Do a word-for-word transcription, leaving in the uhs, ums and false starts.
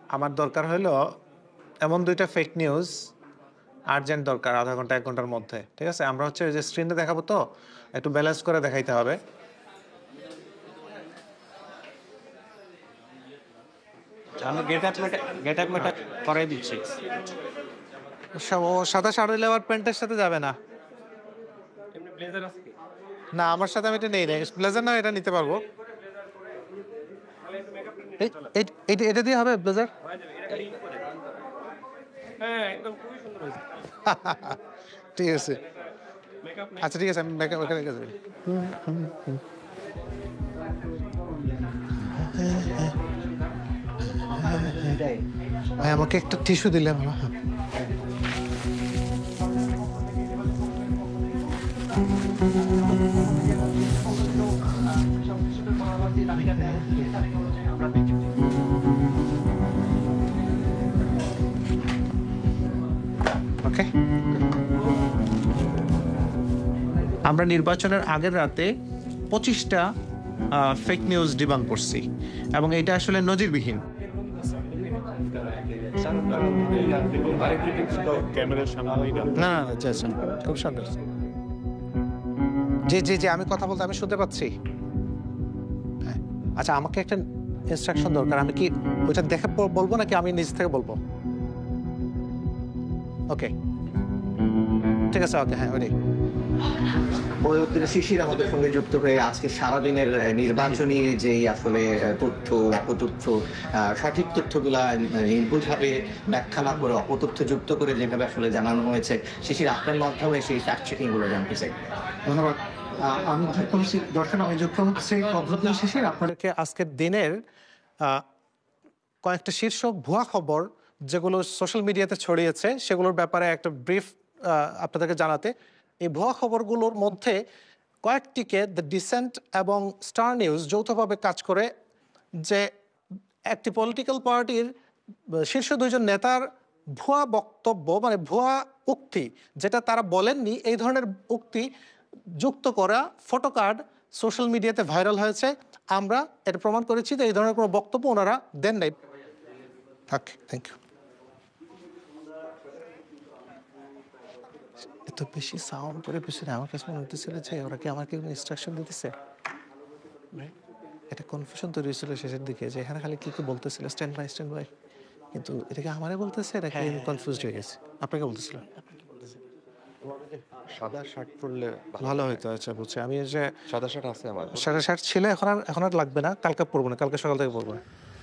আমার দরকার হলো এমন দুইটা ফেক নিউজ আর্জেন্ট দরকার আধা ঘন্টা এক ঘন্টার মধ্যে, ঠিক আছে? আমরা হচ্ছে ওই যে স্ক্রিনে দেখাবো, তো একটু ব্যালেন্স করে দেখাইতে হবে। আমি গেট আপ গেট আপ মেটা করাই দিচ্ছি। ও সাদা শাড়ি লেওয়ার প্যান্টের সাথে যাবে না। এমনি ব্লেজার আছে কি? না, আমার সাথে আমি এটা নেই নাই। ব্লেজার না, এটা নিতে পারবো। এই- এই- এইটা- এটা দিয়ে হবে ব্লেজার? হ্যাঁ, একদম খুবই সুন্দর হয়েছে। ঠিক আছে, মেকআপ নেই। আচ্ছা ঠিক আছে, আমি মেকআপ ওখানে গেছি। ভাই আমাকে একটা টিস্যু দিলে ভালো হয়। ওকে, আমরা নির্বাচনের আগের রাতে পঁচিশটা ফেক নিউজ ডিবাং করছি, এবং এটা আসলে নজিরবিহীন। ক্যামেরার সামনে না না না, আচ্ছা আচ্ছা, খুব সুন্দর। জি জি জি, আমি কথা বলতে আমি শুনতে পাচ্ছি। হ্যাঁ। আচ্ছা, আমাকে একটা ইনস্ট্রাকশন দরকার। আমি কি ওইটা দেখে ব- বলবো নাকি আমি নিজ থেকে বলবো? ওকে, ঠিক আছে, ওকে, হ্যাঁ ওইটাই। পরবর্তীতে শিশির আমাদের সঙ্গে যুক্ত হয়ে আজকে সারাদিনের আহ, নির্বাচনী যেই আসলে আহ, তথ্য অপতথ্য আহ, সঠিক তথ্যগুলা আহ, নির্ভুলভাবে ব্যাখ্যা না করে অপতথ্য যুক্ত করে যেভাবে আসলে জানানো হয়েছে, শিশির আপনার মাধ্যমে সেই ফ্যাক্ট চেকিং গুলো জানতে চাই। ধন্যবাদ। আহ, আমি যুক্ত হচ্ছি, দর্শন আমি যুক্ত হচ্ছি পদ্ধতি শেষে আপনার আপনাদেরকে আজকের দিনের আহ, কয়েকটা শীর্ষ ভুয়া খবর যেগুলো সোশ্যাল মিডিয়াতে ছড়িয়েছে সেগুলোর ব্যাপারে একটা ব্রিফ আপনাদেরকে জানাতে। এই ভুয়া খবরগুলোর মধ্যে কয়েকটিকে দ্য ডিসেন্ট এবং স্টার নিউজ যৌথভাবে কাজ করে, যে একটি পলিটিক্যাল পার্টির শীর্ষ দুইজন নেতার ভুয়া বক্তব্য, মানে ভুয়া উক্তি, যেটা তারা বলেননি, এই ধরনের উক্তি যুক্ত করা ফটো কার্ড সোশ্যাল মিডিয়াতে ভাইরাল হয়েছে। আমরা এটা প্রমাণ করেছি যে এই ধরনের কোনো বক্তব্য ওনারা দেন নাই। ওকে, থ্যাংক ইউ। এত বেশি সাউন্ড করে পিছনে আমার কাছে মনে হতেছিল যে ওরা কি আমাকে কোনো ইনস্ট্রাকশন দিতেছে। এটা কনফিউশন তৈরি হয়েছিল শেষের দিকে, যে এখানে খালি কি কি বলতেছিল স্ট্যান্ড বাই স্ট্যান্ড বাই, কিন্তু এটাকে আমারে বলতেছে, এটাকে কনফিউজড হয়ে গেছে। আপনাকে বলতেছিল সাদা শার্ট পরলে ভালো হইতো। আচ্ছা বুঝছি, আমি এই যে সাদা শার্ট আছে আমার। সাড়ে ষাট ছিল, এখন আর এখন আর লাগবে না, কালকে পরবো না, কালকে সকাল থেকে পরবো না।